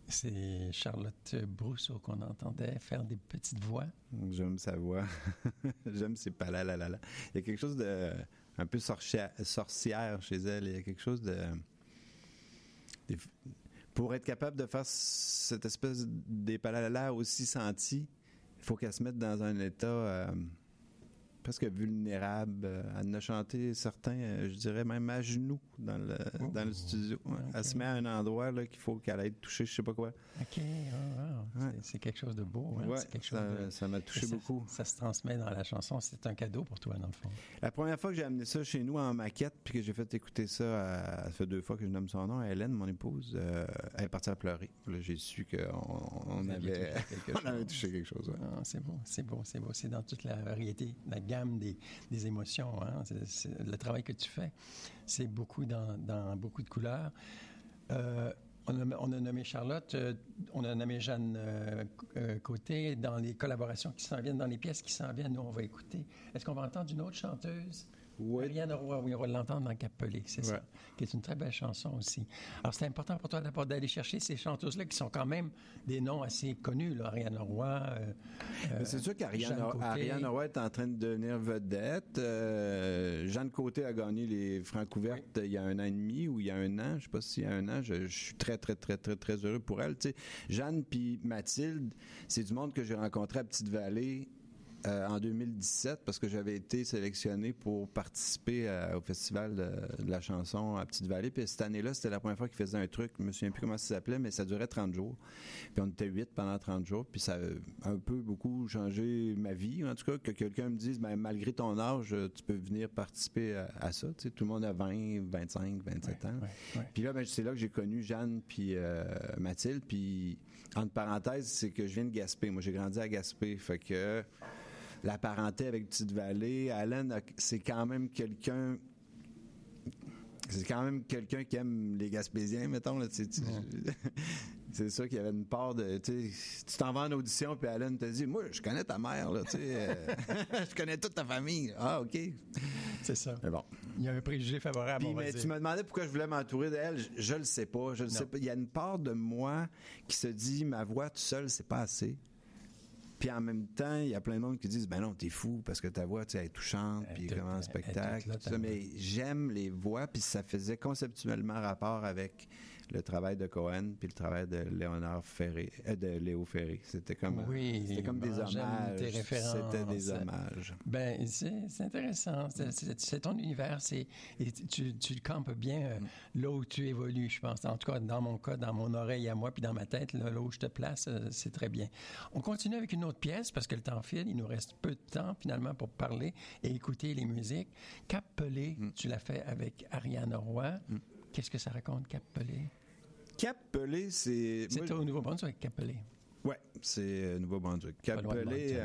C'est Charlotte Brousseau qu'on entendait faire des petites voix. J'aime sa voix. J'aime ses palalalala. Il y a quelque chose de un peu sorcière chez elle. Il y a quelque chose de... Pour être capable de faire cette espèce des palalala aussi sentis, il faut qu'elle se mette dans un état presque vulnérable. Elle en a chanté certains, je dirais même à genoux dans le studio. Okay. Elle se met à un endroit là, qu'il faut qu'elle aille toucher, je sais pas quoi. OK, c'est quelque chose de beau. Hein? Ouais, c'est quelque chose ça m'a touché beaucoup. Ça se transmet dans la chanson. C'est un cadeau pour toi, dans le fond. La première fois que j'ai amené ça chez nous en maquette, puis que j'ai fait écouter ça, ça fait 2 fois que je nomme son nom, à Hélène, mon épouse, elle est partie à pleurer. Là, j'ai su qu'on avait touché quelque chose. Ouais. Ah, c'est beau. C'est dans toute la variété, la gamme des émotions. Hein? C'est le travail que tu fais, c'est beaucoup dans beaucoup de couleurs. On a nommé Charlotte, on a nommé Jeanne Côté dans les collaborations qui s'en viennent, dans les pièces qui s'en viennent. Nous, on va écouter. Est-ce qu'on va entendre une autre chanteuse? Oui. Ariane Roy, oui, on va l'entendre dans Cap-Pelé, c'est ça, qui est une très belle chanson aussi. Alors, c'est important pour toi d'abord d'aller chercher ces chanteuses-là qui sont quand même des noms assez connus, là. Ariane Roy, c'est sûr qu'Ariane Roy est en train de devenir vedette. Jeanne Côté a gagné les Francouvertes il y a 1 an et demi ou il y a 1 an, je sais pas s'il y a 1 an. Je suis très, très, très, très, très heureux pour elle. Tu sais, Jeanne puis Mathilde, c'est du monde que j'ai rencontré à Petite-Vallée en 2017 parce que j'avais été sélectionné pour participer au festival de la chanson à Petite-Vallée. Puis cette année-là, c'était la première fois qu'ils faisaient un truc. Je me souviens plus comment ça s'appelait, mais ça durait 30 jours. Puis on était 8 pendant 30 jours. Puis ça a un peu beaucoup changé ma vie. En tout cas, que quelqu'un me dise, ben, malgré ton âge, tu peux venir participer à ça. Tu sais, tout le monde a 20, 25, 27 ans. Ouais. Puis là, ben, c'est là que j'ai connu Jeanne puis Mathilde. Puis, entre parenthèses, c'est que je viens de Gaspé. Moi, j'ai grandi à Gaspé. Fait que la parenté avec Petite-Vallée, Alain, c'est quand même quelqu'un qui aime les Gaspésiens, mettons. Là, c'est sûr qu'il y avait une part de... Tu t'en vas en audition, puis Alain te dit, moi, je connais ta mère, là, je connais toute ta famille. Ah, OK. C'est ça. Mais bon. Il y a un préjugé favorable, puis, mais tu me demandais pourquoi je voulais m'entourer d'elle. Je le sais pas. Je le sais pas. Il y a une part de moi qui se dit, ma voix tout seul, c'est pas assez. Puis en même temps, il y a plein de monde qui disent, ben non, t'es fou parce que ta voix, tu sais, elle est touchante, puis comme un spectacle. Tout ça, mais j'aime les voix, puis ça faisait conceptuellement rapport avec le travail de Cohen, puis le travail de Léo Ferré. C'était comme, des hommages. Tes références. C'était des hommages. Ben, c'est intéressant. C'est ton univers, et tu le campes bien là où tu évolues, je pense. En tout cas, dans mon cas, dans mon oreille à moi, puis dans ma tête, là où je te place, c'est très bien. On continue avec une autre pièce, parce que le temps file, il nous reste peu de temps, finalement, pour parler et écouter les musiques. Cap-Pelé, tu l'as fait avec Ariane Roy. Qu'est-ce que ça raconte, Cap-Pelé? Cap-Pelé, c'est... C'est au Nouveau-Brunswick, Cap-Pelé. Oui, c'est Nouveau-Brunswick. Cap-Pelé,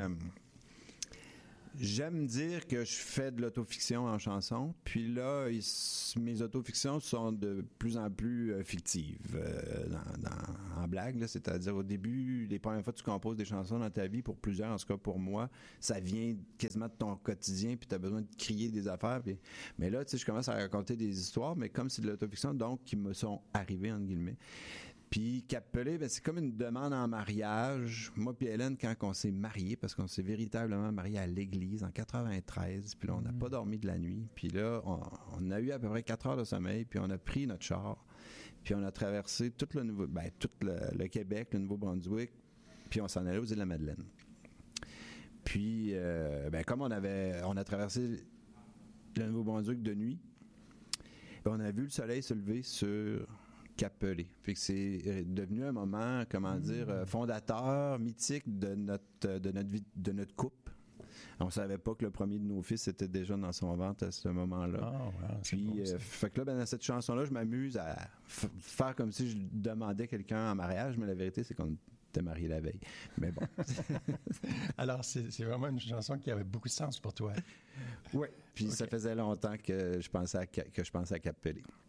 j'aime dire que je fais de l'autofiction en chanson, puis là, mes autofictions sont de plus en plus fictives, en blague, là, c'est-à-dire au début, les premières fois que tu composes des chansons dans ta vie, pour plusieurs, en tout cas pour moi, ça vient quasiment de ton quotidien, puis tu as besoin de crier des affaires, mais là, tu sais, je commence à raconter des histoires, mais comme c'est de l'autofiction, donc, qui me sont arrivées, entre guillemets. Puis Cap-Pelé, ben, c'est comme une demande en mariage. Moi puis Hélène, quand on s'est mariés, parce qu'on s'est véritablement mariés à l'église en 93, puis là, on n'a pas dormi de la nuit. Puis là, on a eu à peu près 4 heures de sommeil, puis on a pris notre char, puis on a traversé tout le Québec, le Nouveau-Brunswick, puis on s'en allait aux Îles-de-la-Madeleine. Puis, comme on a traversé le Nouveau-Brunswick de nuit, ben, on a vu le soleil se lever sur Cap-Pelé. Fait que c'est devenu un moment, fondateur, mythique de notre couple. On savait pas que le premier de nos fils était déjà dans son ventre à ce moment-là. Oh, wow, puis, fait que là, dans cette chanson-là, je m'amuse à faire comme si je demandais quelqu'un en mariage, mais la vérité, c'est qu'on était mariés la veille. Mais bon. Alors, c'est vraiment une chanson qui avait beaucoup de sens pour toi. Oui. Puis ça faisait longtemps que je pensais à Cap-Pelé.